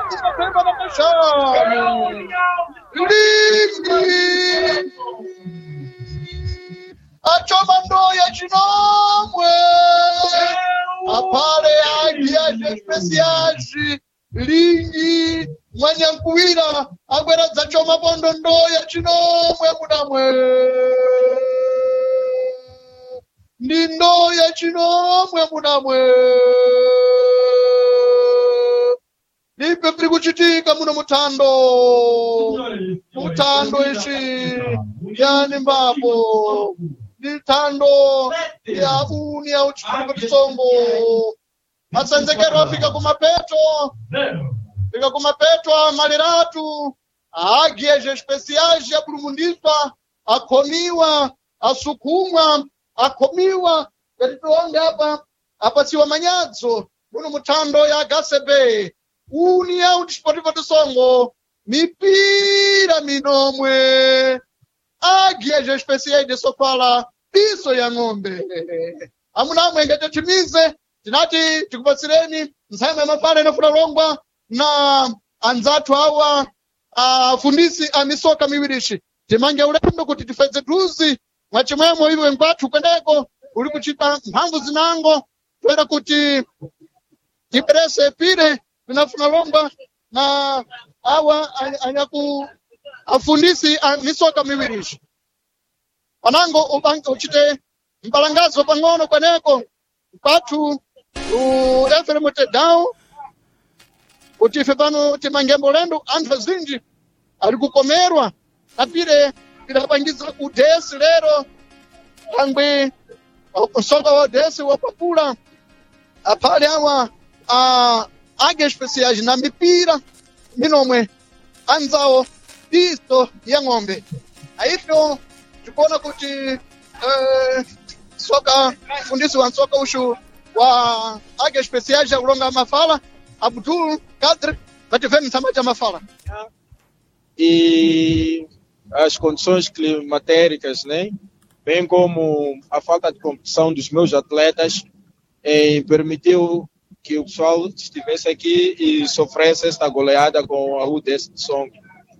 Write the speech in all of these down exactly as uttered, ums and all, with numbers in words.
Mapemba na Mashanu. Lindi. Achoma ndoya chinomwe. Apale agia especiaji. Lingi. Mwanyankuwira. Agwera za choma bondo ndoya chinomwe mudamwe. Nindo ya chinomwe mudamwe. Nipe pili kuchitika muno mutando. Mutando ishi. Yani mbapo. Nitando ya uni ya uchipuka kisongo. Asanzekero afika kumapeto. Fika kumapeto maliratu. Agieje especiaje ya burumundiswa. Akomiwa. Asukumwa. Akomiwa. Katituonge hapa. Hapa siwa manyadzo. Muno mutando ya gasebe. Uni ya uchipuka kisongo. Mipira minomwe. Agieje especiaje de sofala. Piso ya ng'ombe. Amuna mwengete timize. Tinati tikupasireni. Nsema mafale na furalongwa. Na anzatu hawa. Uh, fundisi amisoka miwirishi. Timange ulendo kuti tifeze tuzi. Mwachimwemo hivi wengwatu kweneko. Uli kuchita mpangu zinango. Tuwela kuti tiperese pire. Minafuna longwa. Na hawa anyaku afundisi amisoka miwirishi. Wanango ubango uchite mbalangazo pangono kweneko. Mpatu u efere mute dao. Utife pano timangembo lendo anfa zinji. Alikukomerwa. Napire ilapangiza udesi lero. Angwe soka wa udesi wapapula. Apale hawa uh, age speciaji na mipira. Minomwe anzao pisto ya ng'ombe. Haifyo tukona kuti uh, soka fundisi wa soka ushu wa age speciaji ya ulonga mafala. Abdul Kadri bativeni samata mafala. E as condições climatéricas, né? Bem como a falta de competição dos meus atletas, eh, permitiu que o pessoal estivesse aqui e sofresse esta goleada com a U D S de Song.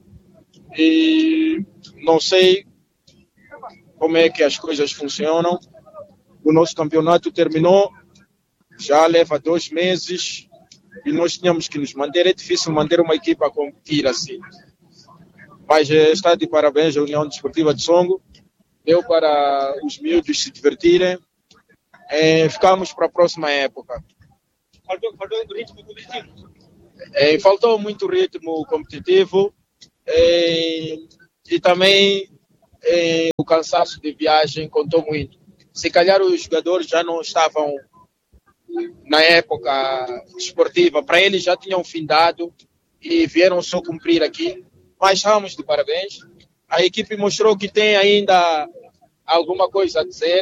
E não sei como é que as coisas funcionam. O nosso campeonato terminou, já leva dois meses. E nós tínhamos que nos manter. É difícil manter uma equipa a competir assim. Mas está de parabéns a União Desportiva de Songo. Deu para os miúdos se divertirem. É, ficamos para a próxima época. Faltou, faltou ritmo competitivo? É, faltou muito ritmo competitivo. É, e também é, o cansaço de viagem contou muito. Se calhar os jogadores já não estavam na época esportiva, para eles já tinham findado e vieram só cumprir aqui, mas estamos de parabéns. A equipe mostrou que tem ainda alguma coisa a dizer.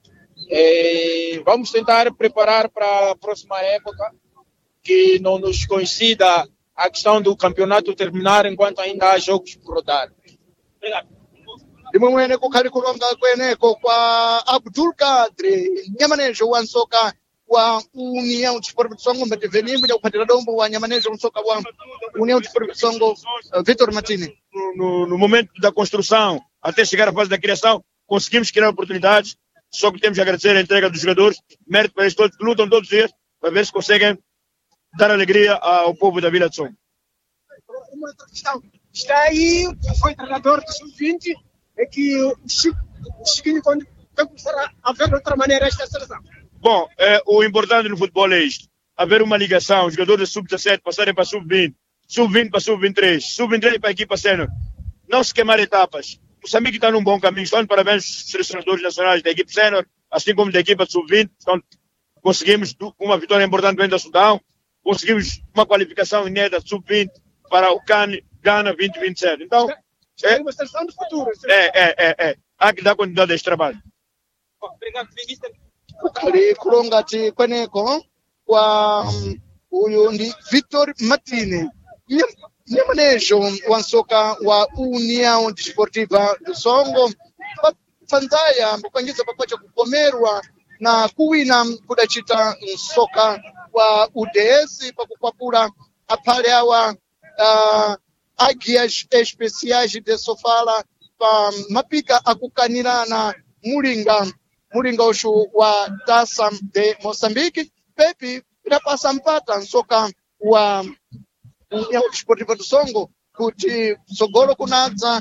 E vamos tentar preparar para a próxima época, que não nos coincida a questão do campeonato terminar enquanto ainda há jogos por rodar. Obrigado. Dimumwene kukhali kulonga kweneko kwa Abdul Kadri nyamanejo wansoka wa União Desportiva de Songo, Mbetevenimbo, o Patiradombo, o Nhamanejo, o Soca, o União Desportiva de Songo, Vitor Martini. No, no momento da construção, até chegar à fase da criação, conseguimos criar oportunidades, só que temos que agradecer a entrega dos jogadores, mérito para eles todos, lutam todos os dias, para ver se conseguem dar alegria ao povo da Vila de Songo. Uma outra questão, está aí, foi treinador do sub vinte, é que o Chiquinho vai começar a ver de outra maneira esta seleção. Bom, é, o importante no futebol é isto. Haver uma ligação, os jogadores de sub dezassete passarem para sub vinte, sub vinte para sub vinte e três, sub vinte e três para a equipa sênior. Não se queimar etapas. Moçambique está num bom caminho. Estão de parabéns aos selecionadores nacionais da equipe sênior, assim como da equipa de sub vinte. Então, conseguimos uma vitória importante dentro da Sudão. Conseguimos uma qualificação inédita de sub vinte para o CAN Ghana vinte vinte e sete. Então, é uma seleção do futuro. É, é, é, é. Há que dar continuidade a este trabalho. Obrigado, ministro. Kukali kulonga ti kweneko kwa uyu ndi Vitor Martini nyamanejo wansoka wa União Desportiva do Songo fanzaya mbukangiza papacha kukomerwa na kuwina kudachita soka wa U D S pakupapula aphale awa uh, Águias Especiais de Sofala pa mapika akukanirana mulinga mulinga ushu wa Taça de Moçambique pepi idapasa mpata nsoka wa União Desportiva do Songo kuti sogolo kunadza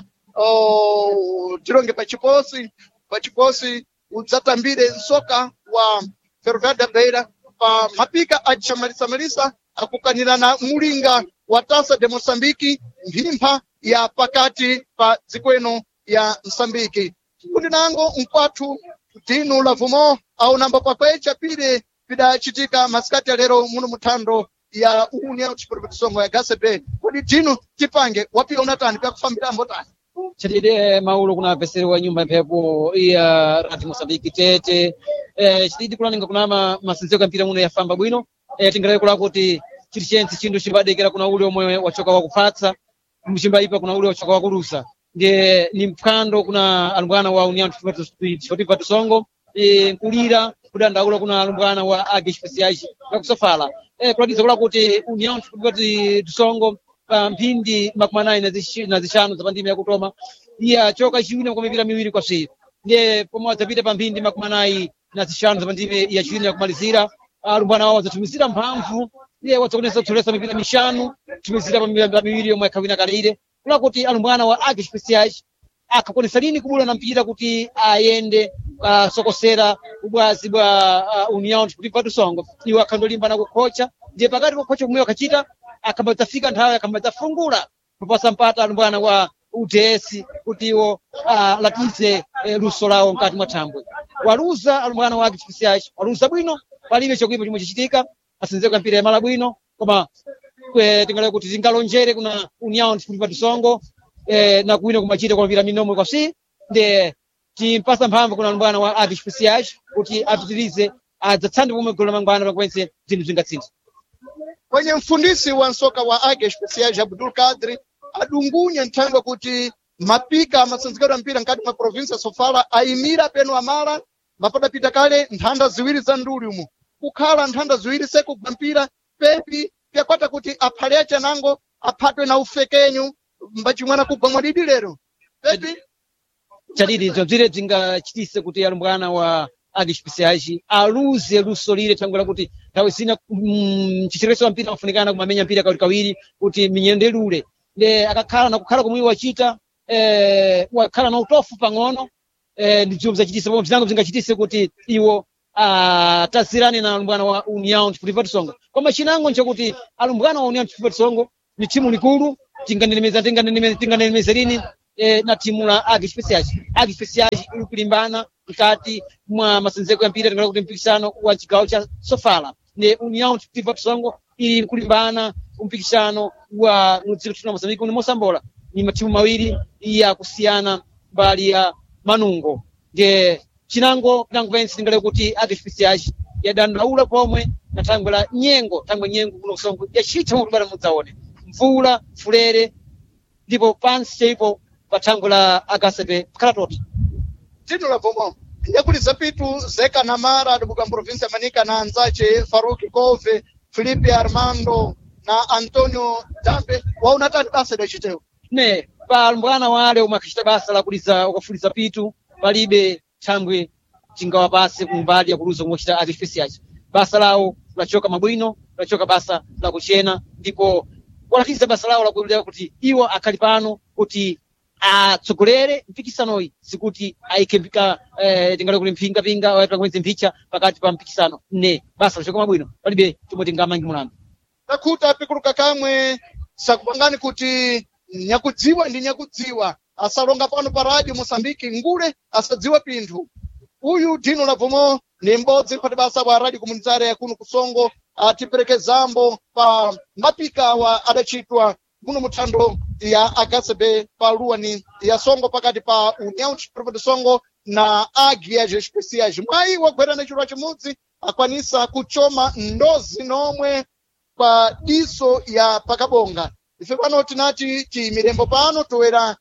oh, tilonge pachiposi pachiposi udzatambire nsoka wa Ferroviária da Beira pa mapika achisamalisa akukanirana mulinga wa Taça de Moçambique mphimpa ya pakati pa dzikweno ya Msambiki kuti nango mkwathu tinu lavumo au namba pakwecha pile pidachitika masikati ya lero muno muthando ya União Desportiva do Songo ya G C P kuti tinu tipange wapila unatani pya kufambira mbotani chitide maulo kuna peseri wa nyumba pepo ya Radio Moçambique tete eh chitidi kulaninga kuna ma masinzeko ya mpira muno yafamba bwino eh tingalaye kula kuti chirichenzi chindu chimbadekera kuna ule omwe wachoka wakupatsa mchimba kuna ule wachoka wakurusa nge ni mphando kuna alumbwana wa União Desportiva do Songo e kulira kudandaula kuna alumbwana wa Águias Especiais kusofala eh kuladiza kula kuti União Desportiva do Songo pa mphindi makumi anayi na zishanu zapandimi ya kutoma iya choka chiwiri kwa mipira miwiri kwa si nge pomwe zapita pa mphindi makumi anayi na zishanu zapandimi ya chiwiri ya kumalizira alumbwana wao zatumizira mphamvu iye watsokonesa kutolesa mipira mishanu tumizira pa mipira miwiri yomwe akawina kalire kula kuti alumbwana wa Águias Especiais akakonesa lini kubula na mpira kuti ayende uh, sokosera ubwazi bwa uh, União Desportiva do Songo iwo akhandolimba kukocha ndiye pakati kukocha kumwe akachita akambazafika nthawi akambazafungula kupasa mpata alumbwana wa U D S kuti iwo uh, latize eh, luso lawo mkati mwa thambwe waluza alumbwana wa Águias Especiais waluza bwino palibe chokuipa chomwe chichitika asinzeka mpira yamala bwino koma tingale kuti zingalonjere kuna União Desportiva do Songo eh, na kuwina kumachita kwa mpira minomwe kwa si nde timpasa mphamvu kuna alumbwana wa Águias Especiais kuti apitirize adzatsande pomwe golo mangwana pakwense zinthu zingatsinthe kwenye mfundisi wa nsoka wa Águias Especiais Abdul Kadri adungunya nthangwe kuti mapika masanzikiro ya mpira nkati mwa provinsia Sofala aimira peno amala mapadapita kale nthanda ziwiri za nduli umu kukhala nthanda ziwiri seku mpira pepi pyakwata kuti aphale acha nango aphatwe na ufekenyu mbachimwana kugwa mwadidi lero pepi chadidi zobzire zingachitise kuti alumbwana wa Águias Especiais aluze luso lile tangu kuti tawe sina mm, chichereso mpira mafunikana kumamenya mpira kawiri kawiri kuti minyende lule nde akakhala na kukhala kumwe wachita eh wakhala na utofu pang'ono eh ndizo zachitise bomwe zangu zingachitise kuti iwo ah tasirani na alumbwana wa União Desportiva do Songo koma chinango nchokuti alumbwana wa União Desportiva do Songo ni timu likulu tinganemeza tinganemeza tinganemeza lini eh na timu la Águias Especiais Águias Especiais ilikulimbana mkati mwa masanzeko ya mpira ngalo kuti mpikisano wa chigawo cha Sofala ne União Desportiva do Songo ili kulimbana umpikisano wa muziki tuna Moçambique ni Moçambola ni matimu mawili ya kusiana bali ya manungo nge chinango nango vensi ngale kuti Águias Especiais ya dandaula pomwe na tango la nyengo tango nyengo kuno Songo ya chita mubara mudzaone mvula fulere ndipo pansi chaipo patango la Agasepe karatoti tino la bomo yakuli zapitu zeka na mara adubuka provinsia Manika na anzache Faruki Kove Filipe Armando na Antonio Dambe wauna tani basa da chiteo ne pa mbwana wale umakishita basa la kuliza ukafuliza pitu palibe tambwe chingawa basi kumbali ya kuruza kumwachita Águias Especiais basa lao lachoka mabwino lachoka basa la kuchena ndipo walatiza basa lao la kurudia kuti iwo akalipano kuti atsogolere mpikisano sikuti aikempika eh tingale kuli mpinga pinga waita kwenye mpicha pakati pa mpikisano ne basa lachoka mabwino palibe tumoti ngamangi mulambo takuta pikuluka kamwe sakupangani kuti nyakudziwa ndi nyakudziwa asalonga pano pa Radio Moçambique ngule asadziwa pinthu uyu Dino Lavumo ni mbodzi mpati basa wa radio komunitare ya kuno kusongo atiperekezambo pa mapika wa adachitwa muno muthando ya Agasepe pa luwani ya Songo pakati pa União Desportiva do Songo na Águias Especiais mwayi wagwera na chirwa chimudzi akwanisa kuchoma ndozi nomwe pa diso ya pakabonga ife pano tinati timirembo pano toera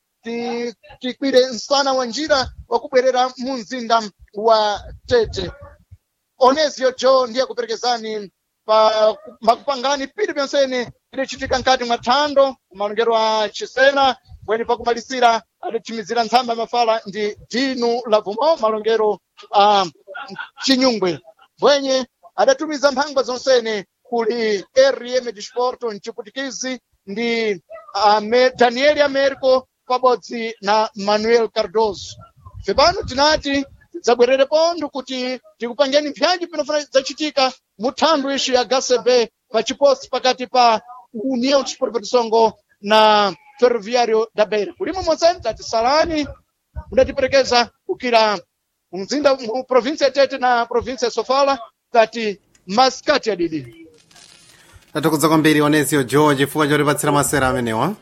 tikwire nsana wa njira wakubwerera mu mzinda wa Tete Onesio Joe ndiye kuperekezani pa makupangani pili pyonsene ilichitika nkati mwa thando malongero a Chisena bweni pakumalisira adachimizira ntsamba ya mafala ndi Dinu Lavumo malongero a Chinyungwe bwenye adatumiza mphangwa zonsene kuli R M Disporto mchiputikizi ndi ame, Daniel Americo pabodzi na Manuel Cardoso. Fepano tinati zabwerere pondo kuti tikupangeni mpyanji pinofuna zachitika muthandu ishi ya G C B pa chiposi pakati pa União Desportiva de Songo na Ferroviário da Beira. Kulimo monsene tati salani mudatiperekeza kukira mzinda mu província Tete na província Sofala tati maskati ya didi. Tatukuza kwambiri Onesio George fuka choripatsira masera amenewa.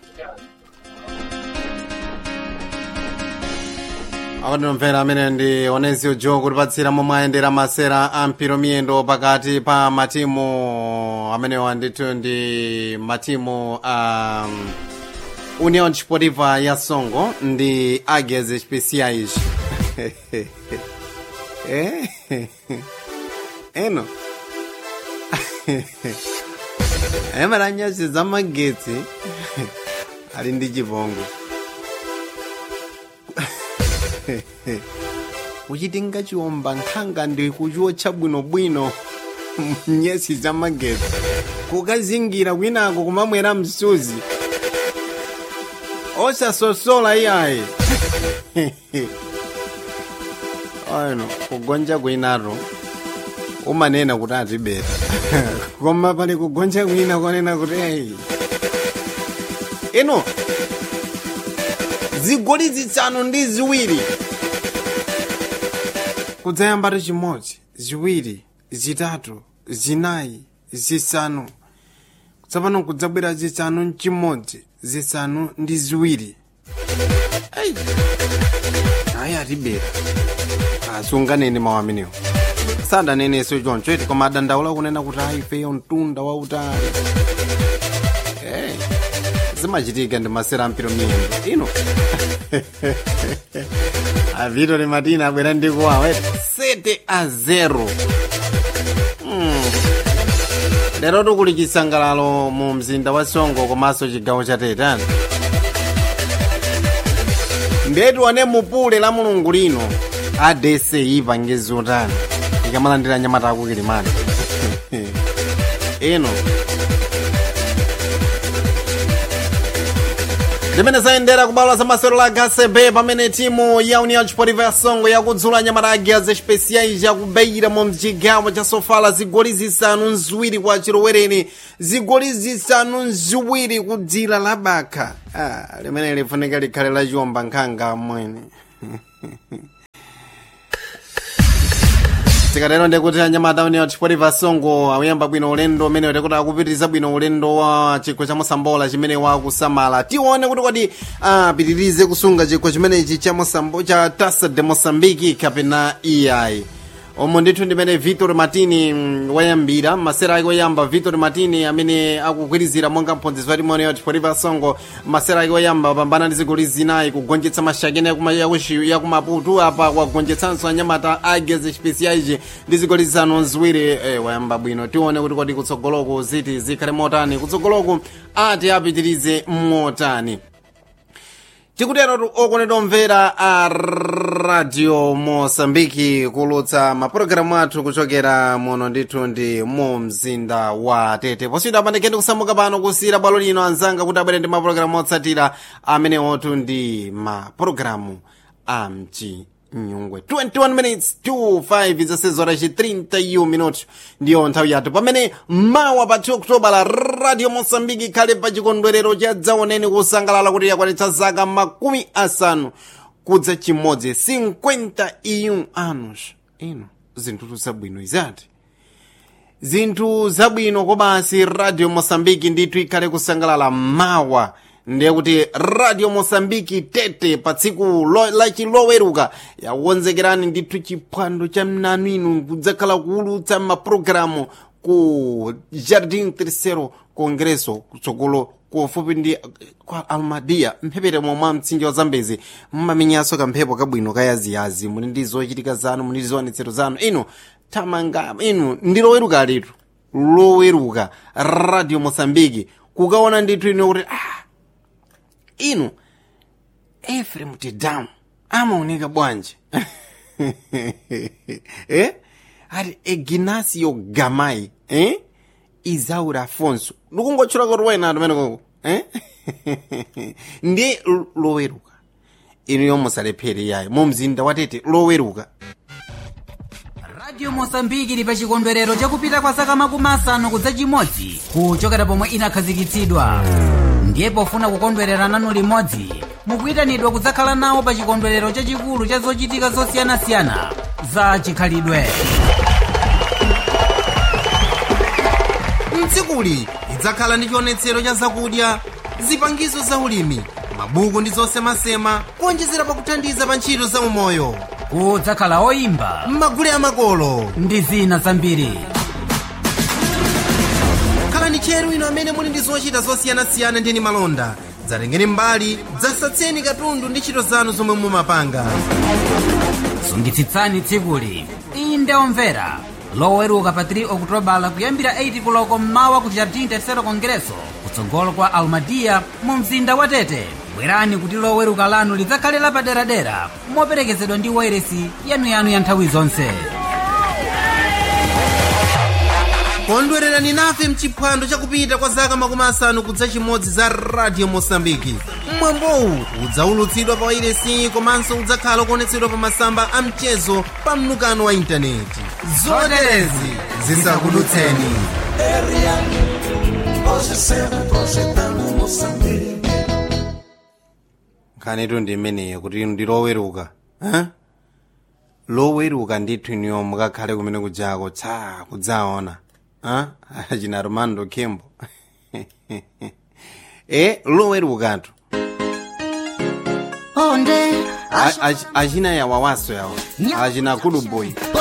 Awanomvera amene ndi Onesio George kutipatsira momwe ayendera masera ampiro miyendo pakati pa matimu amenewa ndithu ndi matimu a um, União Desportiva ya Songo ndi Águias Especiais. Eh? Eno. Emaranyasi zamagetsi ali ndi chipongwe. Uchitinga chiomba nkhanga ndi kuchiotcha bwinobwino nyesi zamagetsi kukazingira kwinako kumamwera msuzi osasosola iyayi. Ayino kugonja kwinaro umanena kuti atibeta koma pali kugonja kwina kwanena kuti ayi ino zigoli zisanu ndi ziwiri kudzayambatu chimodzi ziwiri zitatu zinayi zisanu tsopano kudzabwera zisanu nchimodzi zisanu ndi ziwiri ayi ayi atibeta asunganeni mawu amenewo sadanenenso choncho eti koma adandaula kunena kuti ayifeyo mtunda wautali eh zimachitika ndi masera ampiro miyendo ino avito ni Matina abwera ndi kuwawa sete a zero. mm. lero tukuli chisangalalo mu mzinda wa Songo komanso chigawo cha Tete ndetu wane mupule la mulungu lino adese ipange zotani ikamalandira nyamata akukilimani eno limene zayendera kubala za masero la G C B pamene timu ya União Desportiva ya Songo yakudzula nyamata Águias Especiais yakubeira mu mchigawo cha Sofala zigoli zisanu nziwiri kwa chilowereni zigoli zisanu nziwiri kudzira la baka. ah, limene lifunika likhale la chiomba nkhanga mwene. Tikatero ndekuti anyamata União Desportiva ya Songo awuyamba bwino ulendo umene utekuti akupitiriza bwino ulendo wa chikho cha Mosambola chimene wakusamala. Tione kuti kwati apitirize kusunga chikho chimenechi cha Mosambola cha Taça de Moçambique kapena E I. Omo ndithu ndimene Vitor Martini wayambira masera ake oyamba. Vitor Martini amene akugwirizira monga mphunzitsi wa timu ya Desportiva ya Songo masera ake oyamba pambana ndi zigoli zinayi kugonjetsa mashakene ya kumaputu apa kwagonjetsanso anyamata Águias Especiais ndi zigoli zisanu nziwiri. eh, wayamba bwino. Tione kuti kodi kutsogoloko ziti zikhale motani kutsogoloko ati apitirize motani. Tikutero okondedwa omvera a Radio Moçambique kulutsa mapulogalamu athu kuchokera muno ndithu ndi mu mzinda wa Tete. Posiyidwa apandikeni kusamuka pano kusiyira bwalo lino anzanga kuti abwere ndi mapulogalamu otsatira amene otu ndi mapulogalamu a mchi nyungwe. twenty-one minutes to five zasezora chi thirty minutos ndiyo nthawi yathu pamene mawa pa two October la Radio Moçambique ikhale pa chikondwerero cha dzaoneni kusangalala kuti yakwanitsa zaka makumi asanu kudza chimodzi cinquenta e um anos. ino zinthu zabwino izati zinthu zabwino kobasi Radio Moçambique ndithu ikhale kusangalala mawa ndiye kuti Radio Moçambique Tete pa tsiku lachiloweruka yakukonzekerani ndithu chiphwando cha mnanu inu kudzakhala kuulutsa mapulogalamu ku Jardim Terceiro Congresso kutsogolo kufupi ndi kwa Almadia mphepete momwe mtsinje wa Zambezi mmamenyanso kamphepo kabwino kayaziyazi muli ndi zochitika zanu muli ndi zionetsero zanu inu tamanga inu ndi loweruka litu loweruka Radio Moçambique kukaona ndithu ine kuti ah inu Ephraim Tedamu amaoneka bwanji eh ati Ignacio Gamay eh Isaura Afonso ndikungotchula kuti wena anthu amene koko eh ndi loweruka inu yomusalephere yayo mu mzinda watete loweruka. Radio Mosambiki ili pa chikondwerero chakupita kwa zaka makumi asanu kudza chimodzi kuchokera pomwe inakhazikitsidwa. Ndiye pofuna kukondwerera nanu limodzi mukuyitanidwa kudzakhala nawo pa chikondwerero chachikulu cha zochitika zosiyanasiyana za chikhalidwe. Mtsikuli idzakhala ndi chionetsero cha zakudya, zipangizo za ulimi, mabuku ndi zosemasema kuonjezera pakuthandiza pa ntchito za umoyo. Kudzakhala oyimba, magule amakolo ndi zina zambiri. khalani tcheru inu amene muli ndi zochita zosiyanasiyana ndi malonda, dzatengeni mbali, dzasatseni katundu ndi ntchito zanu zomwe mumapanga. Sungitsitsani tsikuli. Inde omvera, loweruka pa three Okutobala kuyambira eight koloko mmawa ku Jardim Terceiro Congresso kutsogolo kwa Almadia mu mzinda wa Tete. Bwerani kuti loweruka lanu lidzakhalira paderadera moperekezedwa ndi wairesi yanuyanu ya nthawi zonse. Kondwererani nafe mchiphwando chakupita kwa zaka makumi asanu kudza chimodzi za Radio Mosambiki. Mwambowu udzaulutsidwa pa wairesi komanso udzakhala kuonetsedwa pa masamba a mchezo pa mnukano wa intaneti. Zoterezi zidzakudutseni. Khanetu ndi imeneyo kuti ndi loweruka eh? Loweruka ndithu iniyo mukakhale kumene kujako tsa kudzaona eh? Achina Romando Kembo eh lowerukatu achina yawawaso yawo achina Kudu Boy